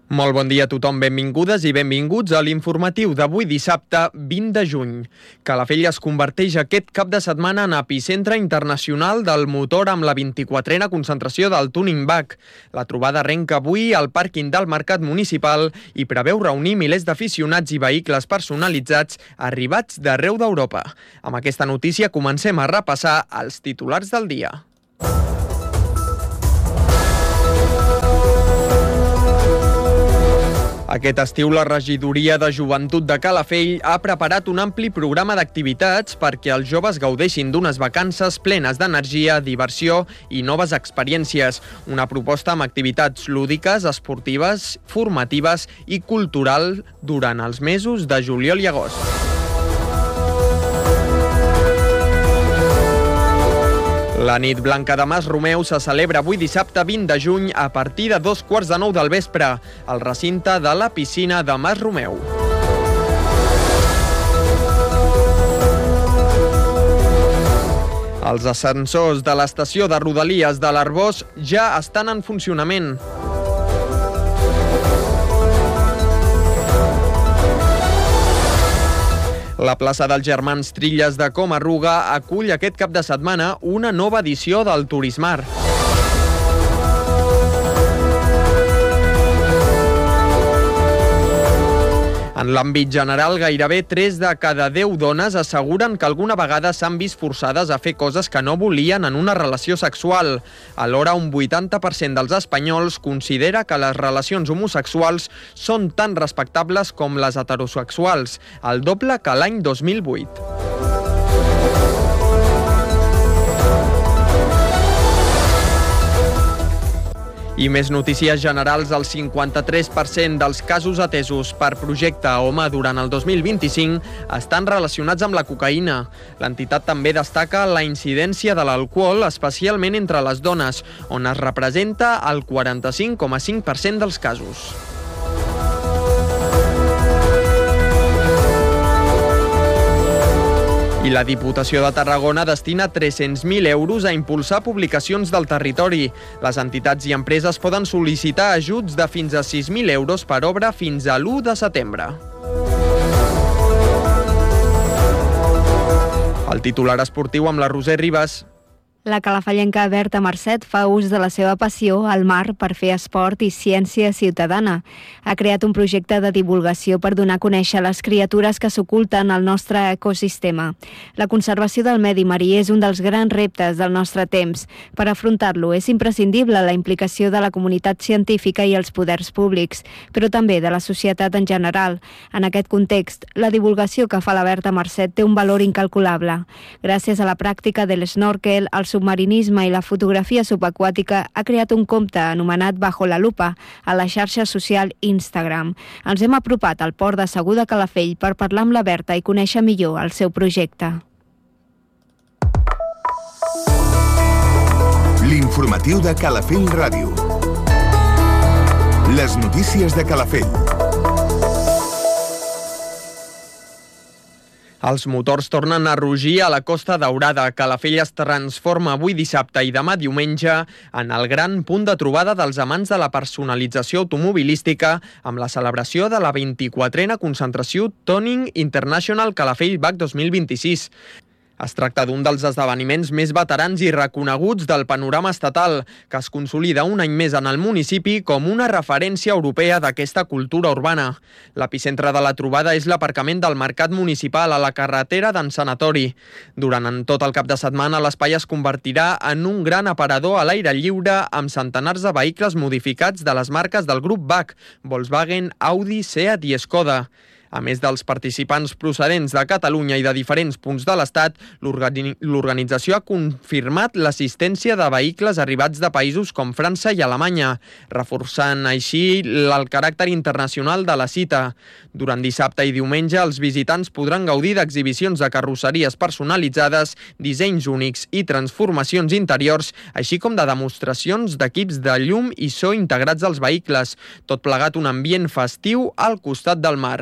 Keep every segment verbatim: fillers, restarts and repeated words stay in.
Molt bon dia a tothom, benvingudes i benvinguts a l'informatiu d'avui dissabte vint de juny. Calafell es converteix aquest cap de setmana en epicentre internacional del motor amb la vint-i-quatrena concentració del Tuning Bug. La trobada arrenca avui al pàrquing del Mercat Municipal i preveu reunir milers d'aficionats i vehicles personalitzats arribats d'arreu d'Europa. Amb aquesta notícia comencem a repassar els titulars del dia. Aquest estiu, la regidoria de Joventut de Calafell ha preparat un ampli programa d'activitats perquè els joves gaudeixin d'unes vacances plenes d'energia, diversió i noves experiències. Una proposta amb activitats lúdiques, esportives, formatives i cultural durant els mesos de juliol i agost. La nit blanca de Mas Romeu se celebra avui dissabte vint de juny a partir de dos quarts de nou del vespre al recinte de la piscina de Mas Romeu. Els ascensors de l'estació de Rodalies de l'Arboç ja estan en funcionament. La plaça dels Germans Trilles de Coma-ruga acull aquest cap de setmana una nova edició del Turismar. En l'àmbit general, gairebé tres de cada deu dones asseguren que alguna vegada s'han vist forçades a fer coses que no volien en una relació sexual. Alhora, un vuitanta per cent dels espanyols considera que les relacions homosexuals són tan respectables com les heterosexuals, el doble que l'any dos mil vuit. I més notícies generals, el cinquanta-tres per cent dels casos atesos per projecte Home durant el dos mil vint-i-cinc estan relacionats amb la cocaïna. L'entitat també destaca la incidència de l'alcohol, especialment entre les dones, on es representa el quaranta-cinc coma cinc per cent dels casos. I la Diputació de Tarragona destina tres-cents mil euros a impulsar publicacions del territori. Les entitats i empreses poden sol·licitar ajuts de fins a sis mil euros per obra fins a l'u de setembre. El titular esportiu amb la Roser Ribas. La calafellenca Berta Marcet fa ús de la seva passió al mar per fer esport i ciència ciutadana. Ha creat un projecte de divulgació per donar a conèixer les criatures que s'oculten al nostre ecosistema. La conservació del medi marí és un dels grans reptes del nostre temps. Per afrontar-lo és imprescindible la implicació de la comunitat científica i els poders públics, però també de la societat en general. En aquest context, la divulgació que fa la Berta Marcet té un valor incalculable. Gràcies a la pràctica de l'snorkel, el submarinisme i la fotografia subaquàtica, ha creat un compte anomenat Bajo la Lupa a la xarxa social Instagram. Ens hem apropat al port de Segur de Calafell per parlar amb la Berta i conèixer millor el seu projecte. L'informatiu de Calafell Ràdio. Les notícies de Calafell. Els motors tornen a rugir a la Costa Daurada. Calafell es transforma avui dissabte i demà diumenge en el gran punt de trobada dels amants de la personalització automobilística amb la celebració de la vint-i-quatrena concentració Tuning International Calafell Bug dos mil vint-i-sis. Es tracta d'un dels esdeveniments més veterans i reconeguts del panorama estatal, que es consolida un any més en el municipi com una referència europea d'aquesta cultura urbana. L'epicentre de la trobada és l'aparcament del Mercat Municipal a la carretera d'en Sanatori. Durant tot el cap de setmana, l'espai es convertirà en un gran aparador a l'aire lliure amb centenars de vehicles modificats de les marques del grup B A C, Volkswagen, Audi, Seat i Skoda. A més dels participants procedents de Catalunya i de diferents punts de l'Estat, l'organització ha confirmat l'assistència de vehicles arribats de països com França i Alemanya, reforçant així el caràcter internacional de la cita. Durant dissabte i diumenge, els visitants podran gaudir d'exhibicions de carrosseries personalitzades, dissenys únics i transformacions interiors, així com de demostracions d'equips de llum i so integrats als vehicles, tot plegat un ambient festiu al costat del mar.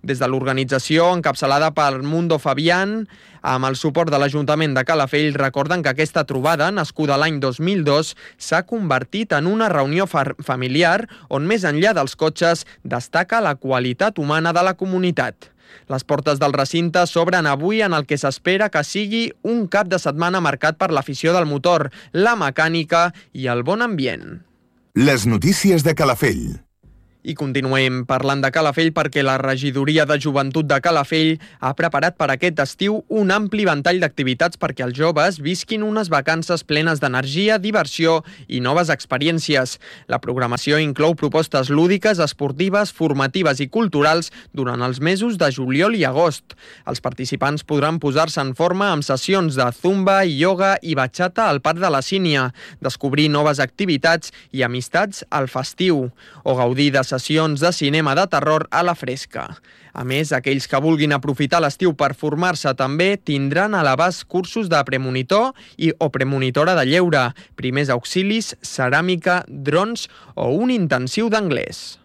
Des de l'organització, encapçalada per Mundo Fabián, amb el suport de l'Ajuntament de Calafell, recorden que aquesta trobada, nascuda l'any dos mil dos, s'ha convertit en una reunió familiar on, més enllà dels cotxes, destaca la qualitat humana de la comunitat. Les portes del recinte s'obren avui en el que s'espera que sigui un cap de setmana marcat per l'afició del motor, la mecànica i el bon ambient. Les notícies de Calafell. I continuem parlant de Calafell perquè la Regidoria de Joventut de Calafell ha preparat per aquest estiu un ampli ventall d'activitats perquè els joves visquin unes vacances plenes d'energia, diversió i noves experiències. La programació inclou propostes lúdiques, esportives, formatives i culturals durant els mesos de juliol i agost. Els participants podran posar-se en forma amb sessions de zumba, ioga i bachata al Parc de la Sínia, descobrir noves activitats i amistats al festiu o gaudir de sessions de cinema de terror a la fresca. A més, aquells que vulguin aprofitar l'estiu per formar-se també tindran a l'abast cursos de premonitor i o premonitora de lleure, primers auxilis, ceràmica, drons o un intensiu d'anglès.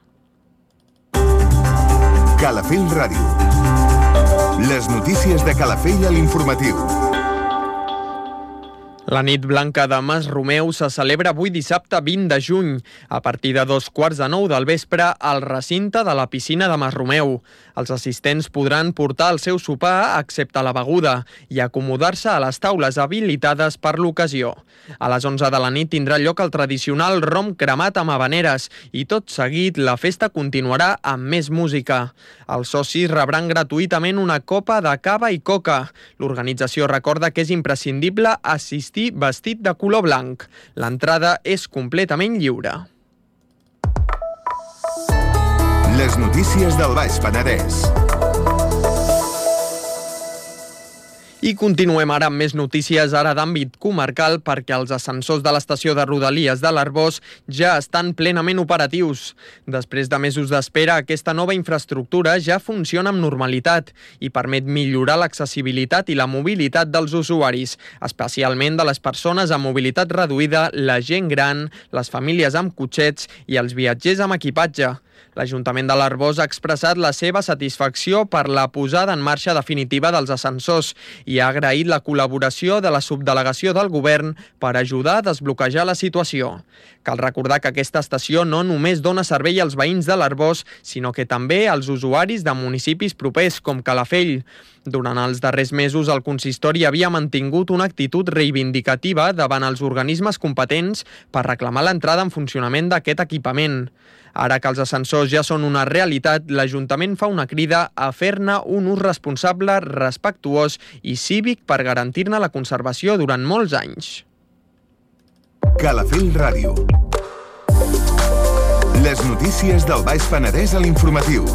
Calafell Ràdio. Les notícies de Calafell a l'informatiu. La nit blanca de Mas Romeu se celebra avui dissabte vint de juny, a partir de dos quarts de nou del vespre, al recinte de la piscina de Mas Romeu. Els assistents podran portar el seu sopar, excepte la beguda, i acomodar-se a les taules habilitades per l'ocasió. A les onze de la nit tindrà lloc el tradicional rom cremat amb habaneres i tot seguit la festa continuarà amb més música. Els socis rebran gratuïtament una copa de cava i coca. L'organització recorda que és imprescindible assistir vestit de color blanc. L'entrada és completament lliure. Les notícies del Baix Penedès. I continuem ara amb més notícies, ara d'àmbit comarcal, perquè els ascensors de l'estació de Rodalies de l'Arboç ja estan plenament operatius. Després de mesos d'espera, aquesta nova infraestructura ja funciona amb normalitat i permet millorar l'accessibilitat i la mobilitat dels usuaris, especialment de les persones amb mobilitat reduïda, la gent gran, les famílies amb cotxets i els viatgers amb equipatge. L'Ajuntament de l'Arboç ha expressat la seva satisfacció per la posada en marxa definitiva dels ascensors i ha agraït la col·laboració de la subdelegació del govern per ajudar a desbloquejar la situació. Cal recordar que aquesta estació no només dona servei als veïns de l'Arboç, sinó que també als usuaris de municipis propers com Calafell. Durant els darrers mesos, el consistori havia mantingut una actitud reivindicativa davant els organismes competents per reclamar l'entrada en funcionament d'aquest equipament. Ara que els ascensors ja són una realitat, l'Ajuntament fa una crida a fer-ne un ús responsable, respectuós i cívic per garantir-ne la conservació durant molts anys. Calafell Ràdio. Les notícies del Baix Penedès a l'informatiu.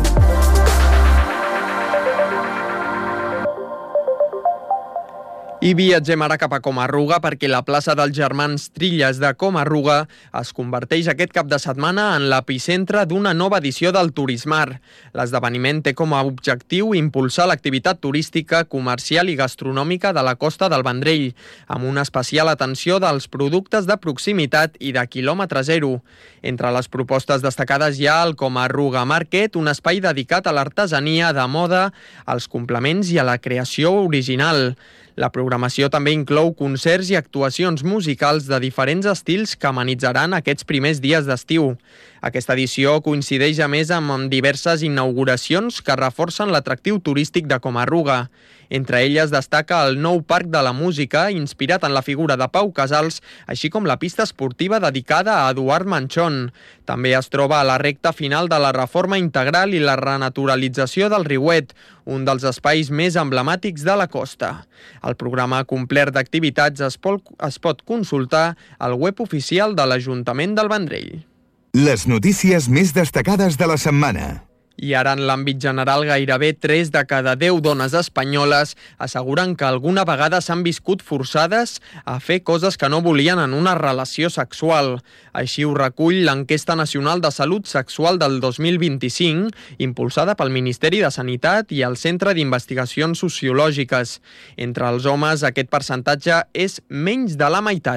I viatgem ara cap a Comarruga perquè la plaça dels Germans Trilles de Comarruga es converteix aquest cap de setmana en l'epicentre d'una nova edició del Turismar. L'esdeveniment té com a objectiu impulsar l'activitat turística, comercial i gastronòmica de la costa del Vendrell, amb una especial atenció dels productes de proximitat i de quilòmetre zero. Entre les propostes destacades hi ha el Comarruga Market, un espai dedicat a l'artesania, de moda, als complements i a la creació original. La programació també inclou concerts i actuacions musicals de diferents estils que amenitzaran aquests primers dies d'estiu. Aquesta edició coincideix a més amb diverses inauguracions que reforcen l'atractiu turístic de Comarruga. Entre elles destaca el nou Parc de la Música, inspirat en la figura de Pau Casals, així com la pista esportiva dedicada a Eduard Manchón. També es troba a la recta final de la reforma integral i la renaturalització del Riuet, un dels espais més emblemàtics de la costa. El programa complet d'activitats es pot, es pot consultar al web oficial de l'Ajuntament del Vendrell. Les notícies més destacades de la setmana. I ara, en l'àmbit general, gairebé tres de cada deu dones espanyoles asseguren que alguna vegada s'han viscut forçades a fer coses que no volien en una relació sexual. Així ho recull l'Enquesta Nacional de Salut Sexual del dos mil vint-i-cinc, impulsada pel Ministeri de Sanitat i el Centre d'Investigacions Sociològiques. Entre els homes, aquest percentatge és menys de la meitat.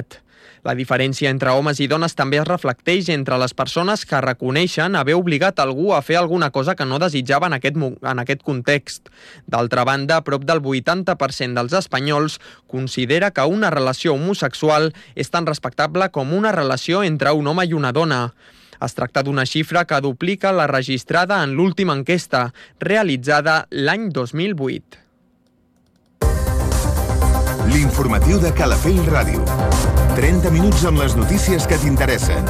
La diferència entre homes i dones també es reflecteix entre les persones que reconeixen haver obligat algú a fer alguna cosa que no desitjava en aquest, en aquest context. D'altra banda, prop del vuitanta per cent dels espanyols considera que una relació homosexual és tan respectable com una relació entre un home i una dona. Es tracta d'una xifra que duplica la registrada en l'última enquesta, realitzada l'any dos mil vuit. L'informatiu de Calafell Ràdio. trenta minuts amb les notícies que t'interessen.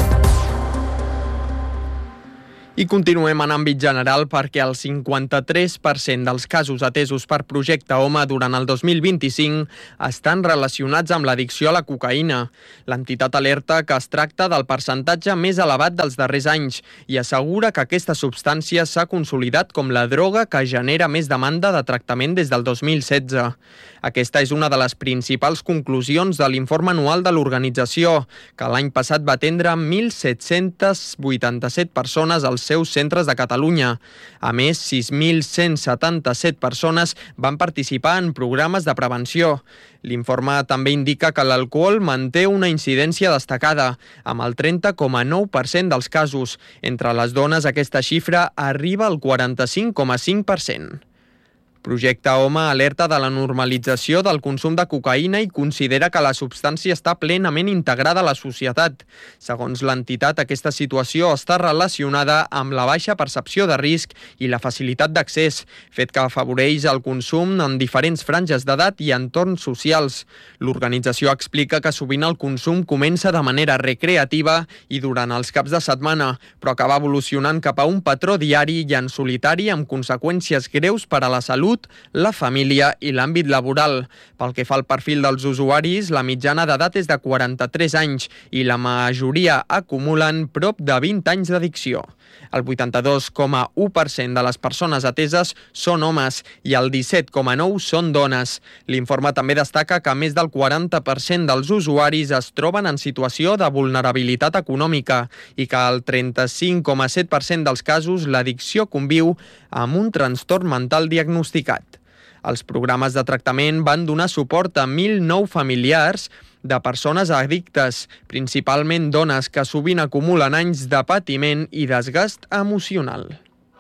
I continuem en àmbit general perquè el cinquanta-tres per cent dels casos atesos per Projecte Home durant el dos mil vint-i-cinc estan relacionats amb l'addicció a la cocaïna. L'entitat alerta que es tracta del percentatge més elevat dels darrers anys i assegura que aquesta substància s'ha consolidat com la droga que genera més demanda de tractament des del dos mil setze. Aquesta és una de les principals conclusions de l'informe anual de l'organització, que l'any passat va atendre mil set-cents vuitanta-set persones als seus centres de Catalunya. A més, sis mil cent setanta-set persones van participar en programes de prevenció. L'informe també indica que l'alcohol manté una incidència destacada, amb el trenta coma nou per cent dels casos. Entre les dones, aquesta xifra arriba al quaranta-cinc coma cinc per cent. Projecte Home alerta de la normalització del consum de cocaïna i considera que la substància està plenament integrada a la societat. Segons l'entitat, aquesta situació està relacionada amb la baixa percepció de risc i la facilitat d'accés, fet que afavoreix el consum en diferents franges d'edat i entorns socials. L'organització explica que sovint el consum comença de manera recreativa i durant els caps de setmana, però acaba evolucionant cap a un patró diari i en solitari amb conseqüències greus per a la salut, la família i l'àmbit laboral. Pel que fa al perfil dels usuaris, la mitjana d'edat és de quaranta-tres anys i la majoria acumulen prop de vint anys d'addicció. El vuitanta-dos coma u per cent de les persones ateses són homes i el disset coma nou per cent són dones. L'informe també destaca que més del quaranta per cent dels usuaris es troben en situació de vulnerabilitat econòmica i que al trenta-cinc coma set per cent dels casos l'addicció conviu amb un trastorn mental diagnosticat. Els programes de tractament van donar suport a mil nou familiars de persones addictes, principalment dones que sovint acumulen anys de patiment i desgast emocional.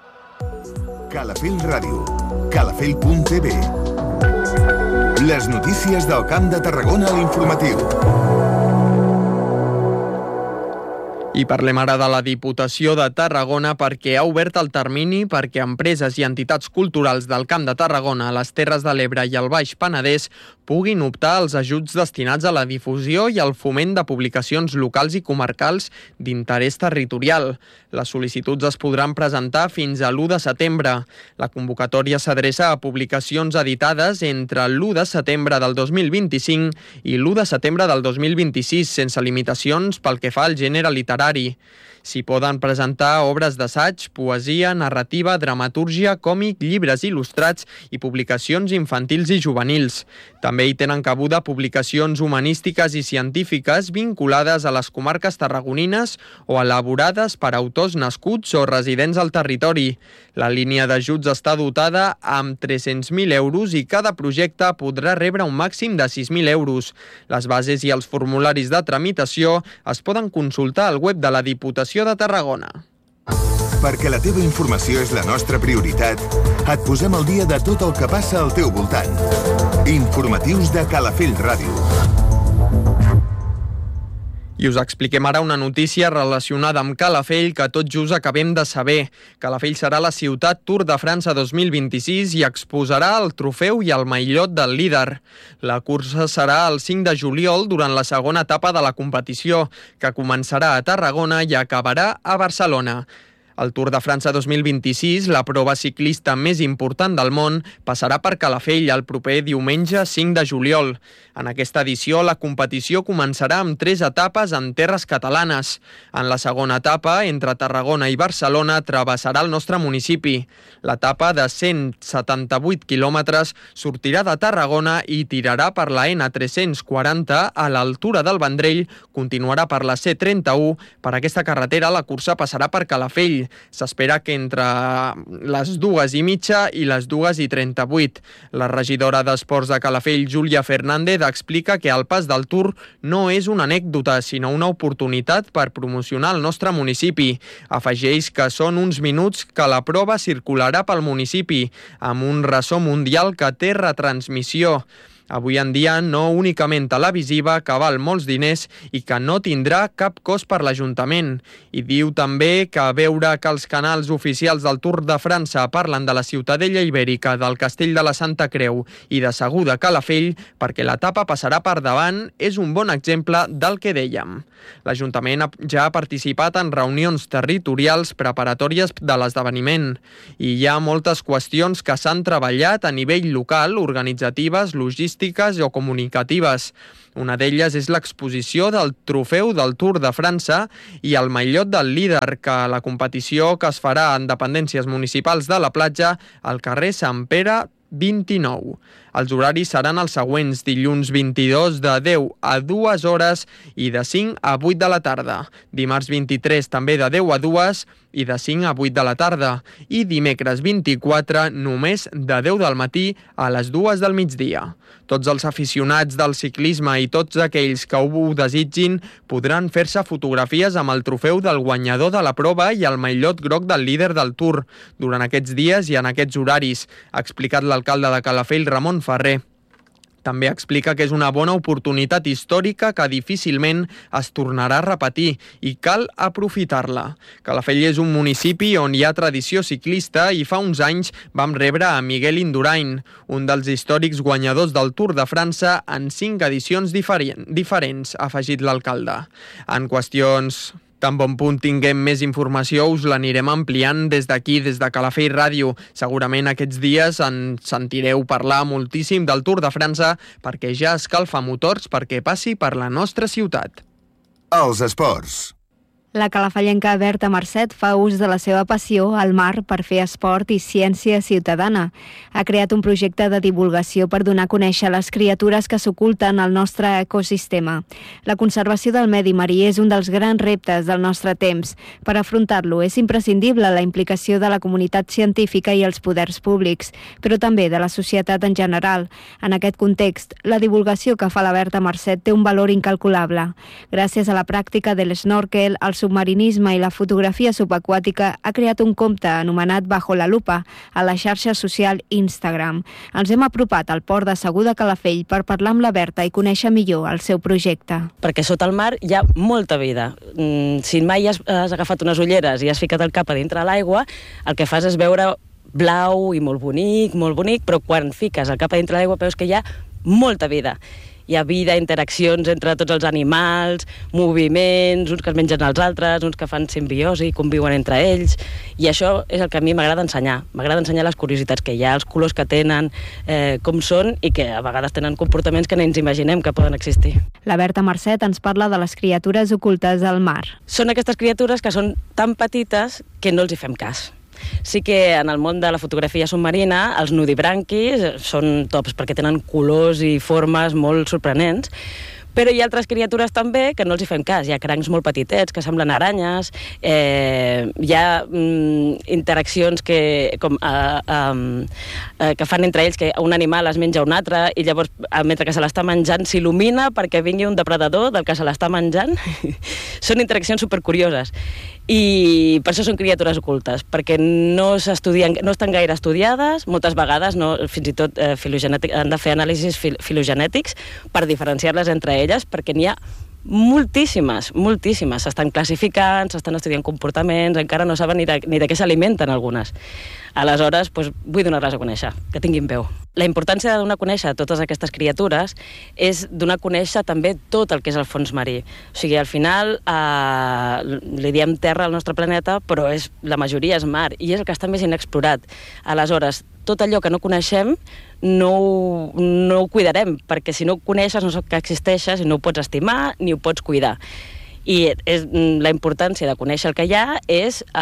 Calafell Ràdio, calafell punt t v. Les notícies del Camp de Tarragona a l'informatiu. I parlem ara de la Diputació de Tarragona perquè ha obert el termini perquè empreses i entitats culturals del Camp de Tarragona, les Terres de l'Ebre i el Baix Penedès puguin optar als ajuts destinats a la difusió i al foment de publicacions locals i comarcals d'interès territorial. Les sol·licituds es podran presentar fins a l'u de setembre. La convocatòria s'adreça a publicacions editades entre l'u de setembre del dos mil vint-i-cinc i l'u de setembre del dos mil vint-i-sis, sense limitacions pel que fa al gènere literari. S'hi poden presentar obres d'assaig, poesia, narrativa, dramatúrgia, còmic, llibres il·lustrats i publicacions infantils i juvenils. També hi tenen cabuda publicacions humanístiques i científiques vinculades a les comarques tarragonines o elaborades per autors nascuts o residents al territori. La línia d'ajuts està dotada amb tres-cents mil euros i cada projecte podrà rebre un màxim de sis mil euros. Les bases i els formularis de tramitació es poden consultar al web de la Diputació de Tarragona. Perquè la teva informació és la nostra prioritat, et posem al dia de tot el que passa al teu voltant. Informatius de Calafell Ràdio. I us expliquem ara una notícia relacionada amb Calafell que tot just acabem de saber. Calafell serà la ciutat Tour de França dos mil vint-i-sis i exposarà el trofeu i el maillot del líder. La cursa serà el cinc de juliol durant la segona etapa de la competició, que començarà a Tarragona i acabarà a Barcelona. El Tour de França dos mil vint-i-sis, la prova ciclista més important del món, passarà per Calafell el proper diumenge cinc de juliol. En aquesta edició, la competició començarà amb tres etapes en terres catalanes. En la segona etapa, entre Tarragona i Barcelona, travessarà el nostre municipi. L'etapa de cent setanta-vuit quilòmetres sortirà de Tarragona i tirarà per la ena tres-cents quaranta a l'altura del Vendrell, continuarà per la ce trenta-u. Per aquesta carretera, la cursa passarà per Calafell. S'espera que entre les dues i mitja i les dues i trenta-vuit. La regidora d'Esports de Calafell, Júlia Fernández, explica que el pas del Tour no és una anècdota, sinó una oportunitat per promocionar el nostre municipi. Afegeix que són uns minuts que la prova circularà pel municipi, amb un ressò mundial que té retransmissió. Avui en dia no únicament televisiva, que val molts diners i que no tindrà cap cost per l'Ajuntament. I diu també que veure que els canals oficials del Tour de França parlen de la Ciutadella Ibèrica, del Castell de la Santa Creu i de Segur de Calafell, perquè l'etapa passarà per davant, és un bon exemple del que dèiem. L'Ajuntament ja ha participat en reunions territorials preparatòries de l'esdeveniment i hi ha moltes qüestions que s'han treballat a nivell local, organitzatives, logístiques o comunicatives. Una d'elles és l'exposició del trofeu del Tour de França i el maillot del líder, que la competició que es farà en dependències municipals de la platja al carrer Sant Pere vint-i-nou. Els horaris seran els següents: dilluns vint-i-dos de deu a dues hores i de cinc a vuit de la tarda. Dimarts vint-i-tres també de deu a dues i de cinc a vuit de la tarda. I dimecres vint-i-quatre només de deu del matí a les dues del migdia. Tots els aficionats del ciclisme i tots aquells que ho desitgin podran fer-se fotografies amb el trofeu del guanyador de la prova i el maillot groc del líder del Tour durant aquests dies i en aquests horaris, ha explicat l'alcalde de Calafell, Ramon Ferrer. També explica que és una bona oportunitat històrica que difícilment es tornarà a repetir i cal aprofitar-la. Calafell és un municipi on hi ha tradició ciclista i fa uns anys vam rebre a Miguel Indurain, un dels històrics guanyadors del Tour de França en cinc edicions diferents, ha afegit l'alcalde. En qüestions... Tan bon punt tinguem més informació, us l'anirem ampliant des d'aquí, des de Calafell Ràdio. Segurament aquests dies en sentireu parlar moltíssim del Tour de França perquè ja escalfa motors perquè passi per la nostra ciutat. Els esports. La calafellenca Berta Marcet fa ús de la seva passió al mar per fer esport i ciència ciutadana. Ha creat un projecte de divulgació per donar a conèixer les criatures que s'oculten al nostre ecosistema. La conservació del medi marí és un dels grans reptes del nostre temps. Per afrontar-lo és imprescindible la implicació de la comunitat científica i els poders públics, però també de la societat en general. En aquest context, la divulgació que fa la Berta Marcet té un valor incalculable. Gràcies a la pràctica de l'snorkel, el submarinisme i la fotografia subaquàtica, ha creat un compte anomenat Bajo la Lupa a la xarxa social Instagram. Ens hem apropat al port de Segur de Calafell per parlar amb la Berta i conèixer millor el seu projecte. Perquè sota el mar hi ha molta vida. Si mai has, has agafat unes ulleres i has ficat el cap a dintre l'aigua, el que fas és veure blau i molt bonic, molt bonic, però quan fiques el cap a dintre l'aigua veus que hi ha molta vida. Hi ha vida, interaccions entre tots els animals, moviments, uns que es mengen els altres, uns que fan simbiosi i conviuen entre ells, i això és el que a mi m'agrada ensenyar. M'agrada ensenyar les curiositats que hi ha, els colors que tenen, eh, com són, i que a vegades tenen comportaments que no ens imaginem que poden existir. La Berta Marcet ens parla de les criatures ocultes al mar. Són aquestes criatures que són tan petites que no els hi fem cas. Sí que en el món de la fotografia submarina els nudibranquis són tops perquè tenen colors i formes molt sorprenents, però hi ha altres criatures també que no els hi fem cas. Hi ha crancs molt petitets que semblen aranyes, eh, hi ha mm, interaccions que, com, eh, eh, que fan entre ells que un animal es menja un altre i llavors, mentre que se l'està menjant, s'il·lumina perquè vingui un depredador del que se l'està menjant. Són interaccions supercurioses. I per això són criatures ocultes, perquè no s'estudien, no estan gaire estudiades, moltes vegades no, fins i tot eh, han de fer anàlisis fil filogenètics per diferenciar-les entre elles, perquè n'hi ha moltíssimes, moltíssimes. S'estan classificant, s'estan estudiant comportaments, encara no saben ni de, ni de què s'alimenten algunes. Aleshores, doncs, vull donar-les a conèixer, que tinguin veu. La importància de donar a conèixer totes aquestes criatures és donar a conèixer també tot el que és el fons marí. O sigui, al final eh, li diem terra al nostre planeta, però és, la majoria és mar, i és el que està més inexplorat. Aleshores, tot allò que no coneixem no, no ho cuidarem, perquè si no ho coneixes no saps que existeixes i no ho pots estimar ni ho pots cuidar. I és, la importància de conèixer el que hi ha és eh,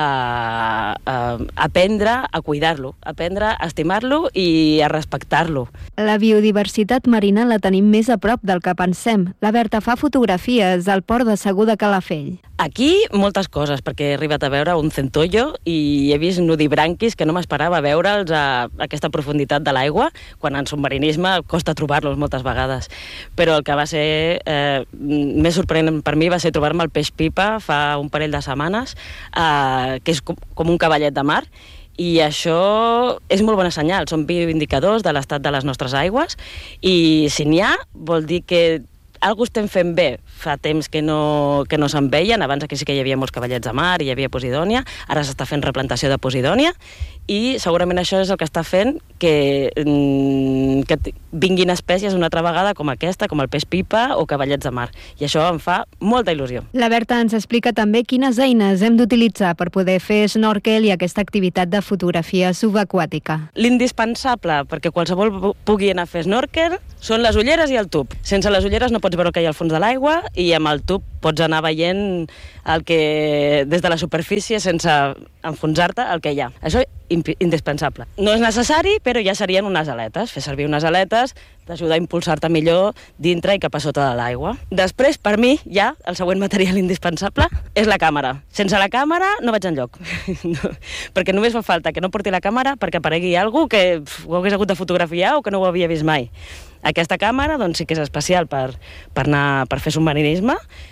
eh, aprendre a cuidar-lo, aprendre a estimar-lo i a respectar-lo. La biodiversitat marina la tenim més a prop del que pensem. La Berta fa fotografies al port de Segur de Calafell. Aquí moltes coses, perquè he arribat a veure un centollo i he vist nudibranquis que no m'esperava veure'ls a aquesta profunditat de l'aigua, quan en submarinisme costa trobar-los moltes vegades. Però el que va ser eh, més sorprenent per mi va ser trobar-me el peix pipa fa un parell de setmanes, eh, que és com, com un cavallet de mar, i això és molt bona senyal, són bioindicadors de l'estat de les nostres aigües, i si n'hi ha, vol dir que algú estem fent bé. Fa temps que no, que no se'n veien, abans aquí sí que hi havia molts cavallets de mar i hi havia posidònia, ara s'està fent replantació de posidònia i segurament això és el que està fent que, que vinguin espècies una altra vegada com aquesta, com el peix pipa o cavallets de mar, i això em fa molta il·lusió. La Berta ens explica també quines eines hem d'utilitzar per poder fer snorkel i aquesta activitat de fotografia subaquàtica. L'indispensable perquè qualsevol pugui anar a fer snorkel són les ulleres i el tub. Sense les ulleres no pots veure el que hi ha al fons de l'aigua i amb el tub pots anar veient el que, des de la superfície sense enfonsar-te el que hi ha. Això és indispensable. No és necessari, però ja serien unes aletes. Fer servir unes aletes t'ajuda a impulsar-te millor dintre i cap a sota de l'aigua. Després, per mi, ja, el següent material indispensable és la càmera. Sense la càmera no vaig enlloc. No, perquè només fa falta que no porti la càmera perquè aparegui algú que pf, ho hagués hagut de fotografiar o que no ho havia vist mai. Aquesta càmera doncs, sí que és especial per, per, anar, per fer submarinisme.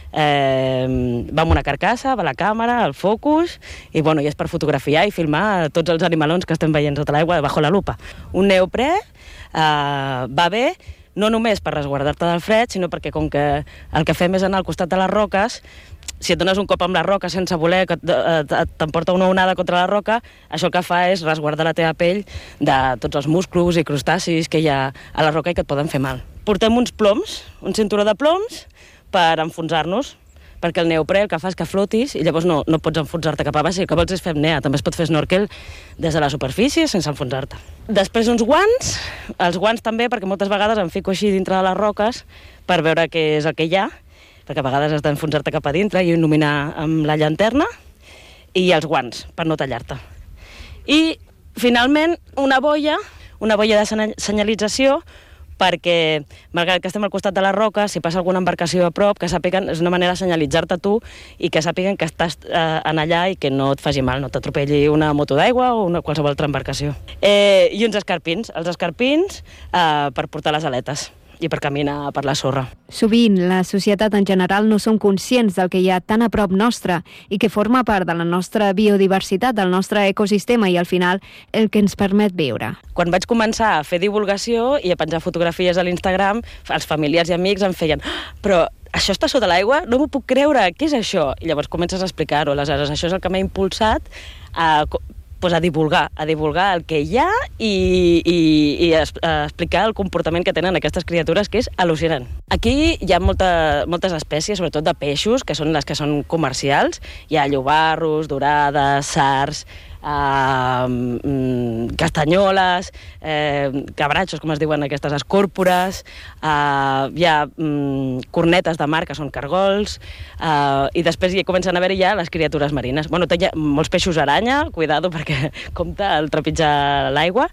Eh, va amb una carcassa, va la càmera, el focus, i, bueno, i és per fotografiar i filmar tots els animalons que estem veient sota l'aigua bajo la lupa. Un neoprè eh, va bé no només per resguardar-te del fred, sinó perquè com que el que fem és anar al costat de les roques, si et dones un cop amb la roca sense voler, que t'emporta una onada contra la roca, això el que fa és resguardar la teva pell de tots els musclos i crustacis que hi ha a la roca i que et poden fer mal. Portem uns ploms, un cinturó de ploms, per enfonsar-nos, perquè el neoprè el que fa és que flotis i llavors no, no pots enfonsar-te cap a baix, i el que vols és fer apnea. També es pot fer snorkel des de la superfície sense enfonsar-te. Després uns guants, els guants també, perquè moltes vegades em fico així dintre de les roques per veure què és el que hi ha, perquè a vegades has d'enfonsar-te cap a dintre i il·luminar amb la llanterna, i els guants, per no tallar-te. I, finalment, una boia, una boia de senyalització, perquè, malgrat que estem al costat de la roca, si passa alguna embarcació a prop, que sàpiguen, és una manera de senyalitzar-te tu i que sàpiguen que estàs eh, en allà i que no et faci mal, no t'atropelli una moto d'aigua o una qualsevol altra embarcació. Eh, I uns escarpins, els escarpins eh, per portar les aletes i per caminar per la sorra. Sovint, la societat en general no som conscients del que hi ha tan a prop nostre i que forma part de la nostra biodiversitat, del nostre ecosistema i, al final, el que ens permet viure. Quan vaig començar a fer divulgació i a penjar fotografies a l'Instagram, els familiars i amics em feien ah, però això està sota l'aigua? No m'ho puc creure, què és això? I llavors comences a explicar-ho. Aleshores, això és el que m'ha impulsat a pues a divulgar, a divulgar el que hi ha i, i, i a, a explicar el comportament que tenen aquestes criatures, que és al·lucinant. Aquí hi ha molta, moltes espècies, sobretot de peixos, que són les que són comercials. Hi ha llobarros, dorades, sards, Uh, castanyoles, eh, cabratxos, com es diuen aquestes, escòrpores, uh, hi ha um, cornetes de mar, que són cargols, uh, i després hi comencen a haver-hi ja les criatures marines. Bueno, té molts peixos aranya, cuidado, perquè compta el trepitjar l'aigua,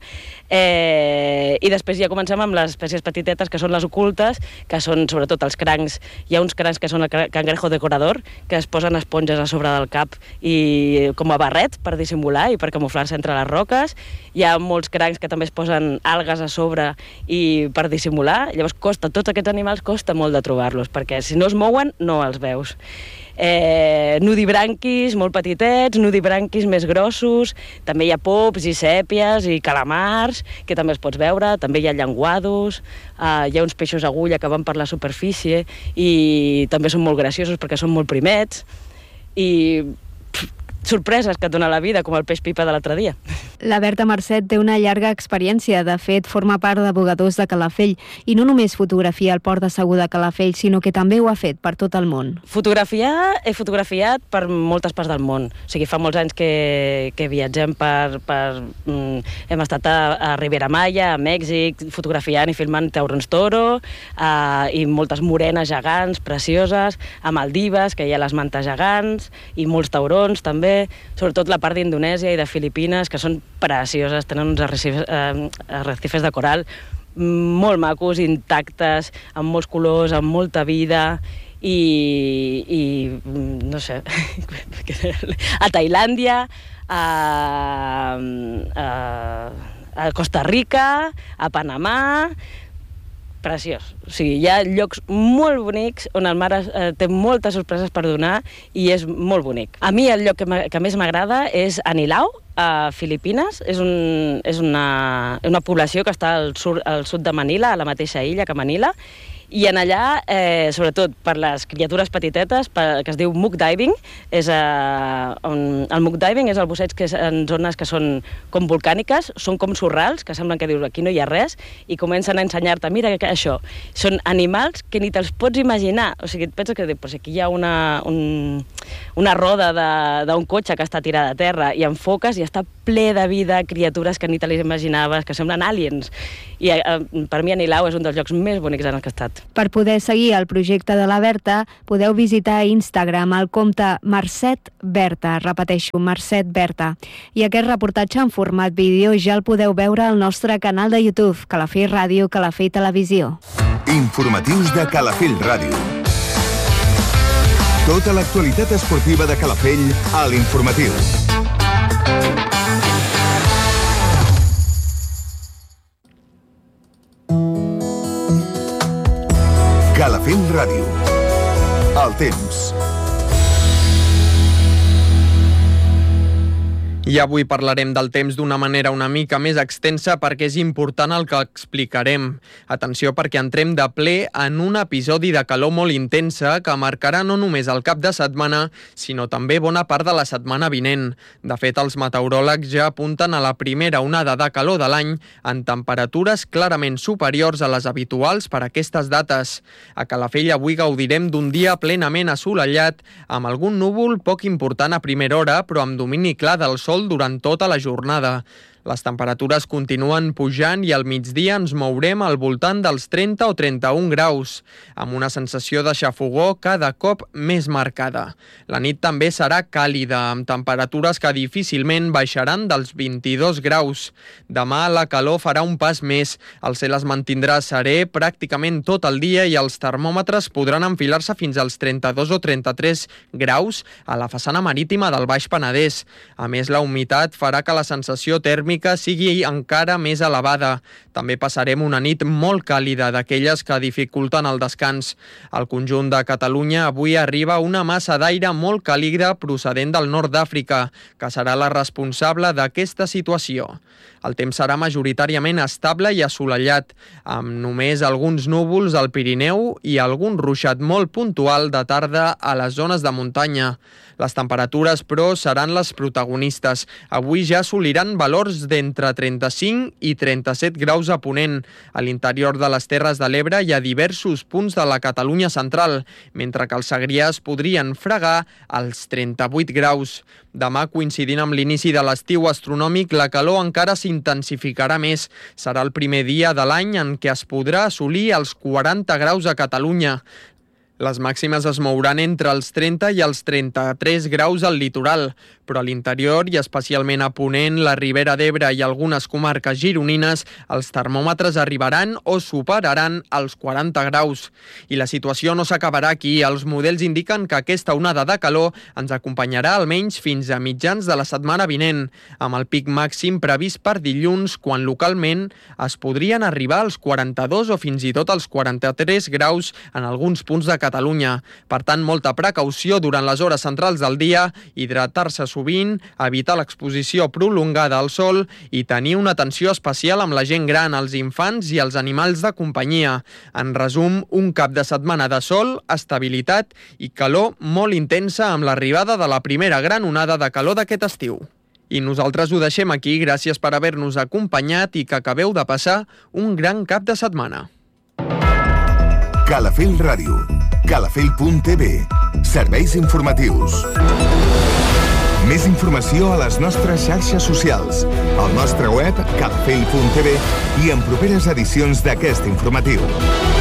eh, i després ja comencem amb les espècies petitetes, que són les ocultes, que són sobretot els crancs. Hi ha uns crancs que són el cangrejo decorador, que es posen esponges a sobre del cap i com a barret per dissimular i per camuflar-se entre les roques. Hi ha molts crancs que també es posen algues a sobre i per dissimular. Llavors costa, tots aquests animals costa molt de trobar-los, perquè si no es mouen no els veus. Eh, nudibranquis molt petitets, nudibranquis més grossos, també hi ha pops i sèpies i calamars, que també els pots veure, també hi ha llenguados, eh, hi ha uns peixos agulla que van per la superfície i també són molt graciosos perquè són molt primets, i pff, sorpreses que et dona la vida, com el peix pipa de l'altre dia. La Berta Marcet té una llarga experiència. De fet, forma part de Bogadors de Calafell i no només fotografia al port de Segur de Calafell, sinó que també ho ha fet per tot el món. Fotografiar, he fotografiat per moltes parts del món. O sigui, fa molts anys que, que viatgem per... per mm, hem estat a, a Ribera Maya, a Mèxic, fotografiant i filmant taurons toro, uh, i moltes morenes gegants, precioses, a Maldives, que hi ha les mantes gegants, i molts taurons també, sobretot la part d'Indonèsia i de Filipines, que són precioses, tenen uns arrecifes, eh, arrecifes de coral molt macos, intactes, amb molts colors, amb molta vida, i, i no sé, a Tailàndia, a, a, a Costa Rica, a Panamà, preciós. O sigui, hi ha llocs molt bonics on el mar eh, té moltes sorpreses per donar i és molt bonic. A mi el lloc que, que més m'agrada és Anilao, a Filipines. És, un, és una, una població que està al sud, al sud de Manila, a la mateixa illa que Manila, i en allà, eh, sobretot per les criatures petitetes, per, que es diu muck diving, és, eh, on, el muck diving és el busseig que és en zones que són com volcàniques, són com sorrals, que semblen que dius aquí no hi ha res, i comencen a ensenyar-te, mira que això, són animals que ni te'ls pots imaginar. O sigui, et penses que pues aquí hi ha una, un, una roda d'un cotxe que està tirada a terra i enfoques i està ple de vida, criatures que ni te les imaginaves, que semblen aliens. I eh, per mi Anilao és un dels llocs més bonics en els que he estat. Per poder seguir el projecte de la Berta, podeu visitar a Instagram el compte Marcet Berta, repeteixo, Marcet Berta. I aquest reportatge en format vídeo ja el podeu veure al nostre canal de YouTube, Calafell Ràdio, Calafell Televisió. Informatius de Calafell Ràdio. Tota l'actualitat esportiva de Calafell a l'Informatiu. Calafell Ràdio. El temps. I avui parlarem del temps d'una manera una mica més extensa perquè és important el que explicarem. Atenció, perquè entrem de ple en un episodi de calor molt intensa que marcarà no només el cap de setmana, sinó també bona part de la setmana vinent. De fet, els meteoròlegs ja apunten a la primera onada de calor de l'any en temperatures clarament superiors a les habituals per a aquestes dates. A Calafell avui gaudirem d'un dia plenament assolellat, amb algun núvol poc important a primera hora, però amb domini clar del sol durant tota la jornada. Les temperatures continuen pujant i al migdia ens mourem al voltant dels trenta o trenta-un graus, amb una sensació de xafogor cada cop més marcada. La nit també serà càlida, amb temperatures que difícilment baixaran dels vint-i-dos graus. Demà la calor farà un pas més, el cel es mantindrà serè pràcticament tot el dia i els termòmetres podran enfilar-se fins als trenta-dos o trenta-tres graus a la façana marítima del Baix Penedès. A més, la humitat farà que la sensació tèrmica sigui encara més elevada. També passarem una nit molt càlida, d'aquelles que dificulten el descans. Al conjunt de Catalunya avui arriba una massa d'aire molt càlida procedent del nord d'Àfrica, que serà la responsable d'aquesta situació. El temps serà majoritàriament estable i assolellat, amb només alguns núvols al Pirineu i algun ruixat molt puntual de tarda a les zones de muntanya. Les temperatures, però, seran les protagonistes. Avui ja assoliran valors d'entre trenta-cinc i trenta-set graus a Ponent. A l'interior de les Terres de l'Ebre hi ha diversos punts de la Catalunya central, mentre que els Segrià es podrien fregar als trenta-vuit graus. Demà, coincidint amb l'inici de l'estiu astronòmic, la calor encara s'intensificarà més. Serà el primer dia de l'any en què es podrà assolir els quaranta graus a Catalunya. Les màximes es mouran entre els trenta i els trenta-tres graus al litoral, però a l'interior i especialment a Ponent, la Ribera d'Ebre i algunes comarques gironines, els termòmetres arribaran o superaran els quaranta graus. I la situació no s'acabarà aquí. Els models indiquen que aquesta onada de calor ens acompanyarà almenys fins a mitjans de la setmana vinent, amb el pic màxim previst per dilluns, quan localment es podrien arribar als quaranta-dos o fins i tot als quaranta-tres graus en alguns punts de Catalunya. Per tant, molta precaució durant les hores centrals del dia, hidratar-se sovint, evitar l'exposició prolongada al sol i tenir una atenció especial amb la gent gran, els infants i els animals de companyia. En resum, un cap de setmana de sol, estabilitat i calor molt intensa amb l'arribada de la primera gran onada de calor d'aquest estiu. I nosaltres ho deixem aquí. Gràcies per haver-nos acompanyat i que acabeu de passar un gran cap de setmana. Calafell Ràdio, calafell punt t v, serveis informatius. Més informació a les nostres xarxes socials, al nostre web calafell punt t v i en properes edicions d'aquest informatiu.